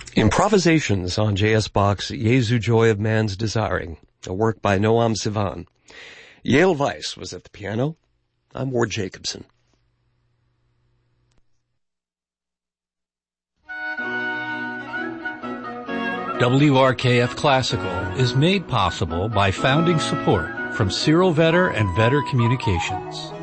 Improvisations on J.S. Bach's Jesu Joy of Man's Desiring, a work by Noam Sivan. Yale Weiss was at the piano. I'm Ward Jacobson. WRKF Classical is made possible by founding support from Cyril Vetter and Vetter Communications.